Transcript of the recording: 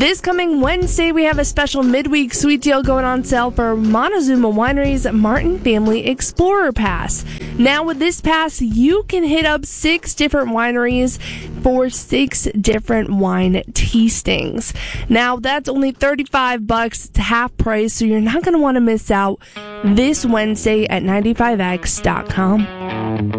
This coming Wednesday, we have a special midweek sweet deal going on sale for Montezuma Winery's Martin Family Explorer Pass. Now, with this pass, you can hit up 6 different wineries for 6 different wine tastings. Now, that's only $35. It's half price, so you're not going to want to miss out this Wednesday at 95X.com.